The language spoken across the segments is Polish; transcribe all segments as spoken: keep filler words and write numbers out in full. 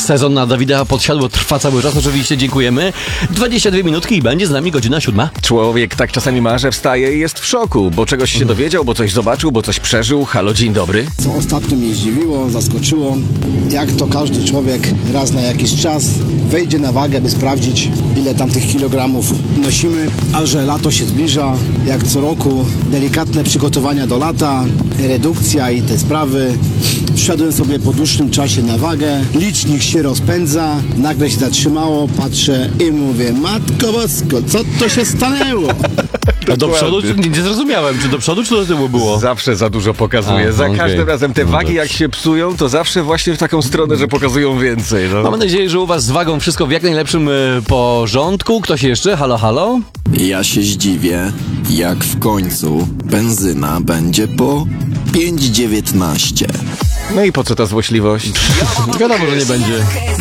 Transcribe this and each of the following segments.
Sezon na Dawida Podsiadło trwa cały czas, oczywiście dziękujemy. dwadzieścia dwie minutki i będzie z nami godzina siódma. Człowiek tak czasami ma, że wstaje i jest w szoku, bo czegoś się dowiedział, bo coś zobaczył, bo coś przeżył. Halo, dzień dobry. Co ostatnio mnie zdziwiło, zaskoczyło, jak to każdy człowiek raz na jakiś czas wejdzie na wagę, by sprawdzić, ile tam tych kilogramów nosimy, a że lato się zbliża, jak co roku delikatne przygotowania do lata, redukcja i te sprawy. Wszedłem sobie po dłuższym czasie na wagę, licznik się rozpędza, nagle się zatrzymało, patrzę i mówię, matko bosko, co to się stanęło? A do przodu, czy, nie, nie zrozumiałem, czy do przodu, czy do tyłu było? Zawsze za dużo pokazuje. A, za okay. każdym razem te No wagi, dobrze. jak się psują, to zawsze właśnie w taką stronę, że pokazują więcej. No. Mamy nadzieję, że u was z wagą wszystko w jak najlepszym y, porządku. Ktoś jeszcze? Halo, halo? Ja się zdziwię, jak w końcu benzyna będzie po pięć dziewiętnaście. no i po co ta złośliwość? Wiadomo, że nie będzie.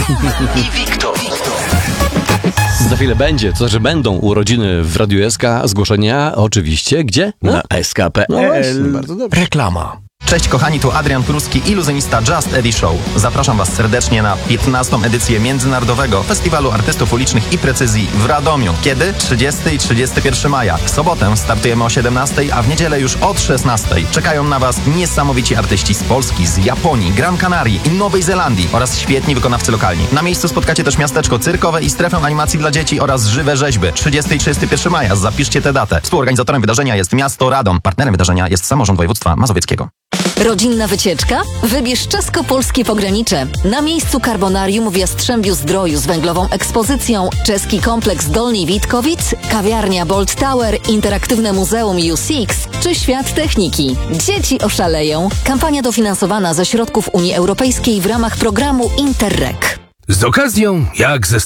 Za chwilę będzie, to znaczy będą urodziny w Radiu S K, zgłoszenia oczywiście, gdzie? No, Na S K P no właśnie, L. bardzo dobrze. Reklama. Cześć kochani, tu Adrian Kurski, iluzjonista Just Eddie Show. Zapraszam Was serdecznie na piętnastą edycję Międzynarodowego Festiwalu Artystów Ulicznych i Precyzji w Radomiu. Kiedy? trzydziestego i trzydziestego pierwszego maja. W sobotę startujemy o siedemnastej, a w niedzielę już od szesnastej. Czekają na Was niesamowici artyści z Polski, z Japonii, Gran Canarii i Nowej Zelandii oraz świetni wykonawcy lokalni. Na miejscu spotkacie też miasteczko cyrkowe i strefę animacji dla dzieci oraz żywe rzeźby. trzydziestego i trzydziestego pierwszego maja. Zapiszcie tę datę. Współorganizatorem wydarzenia jest miasto Radom. Partnerem wydarzenia jest samorząd województwa mazowieckiego. Rodzinna wycieczka? Wybierz czesko-polskie pogranicze. Na miejscu Karbonarium w Jastrzębiu Zdroju z węglową ekspozycją, czeski kompleks Dolni Witkowic, kawiarnia Bolt Tower, interaktywne muzeum U six czy świat techniki. Dzieci oszaleją. Kampania dofinansowana ze środków Unii Europejskiej w ramach programu Interreg. Z okazją, jak ze